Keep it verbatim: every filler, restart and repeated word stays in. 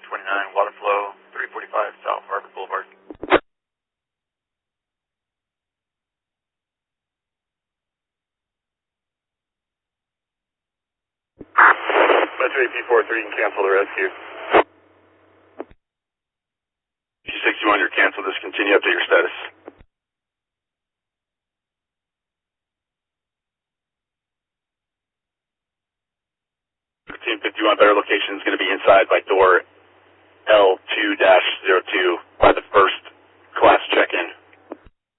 twenty-nine, water flow, three forty-five South Harvard Boulevard. Metro A P forty-three, you can cancel the rescue. G sixty-one, you're canceled. Just continue, update your status. fifteen fifty-one, better location is going to be inside by door L two dash zero two by the first class check-in.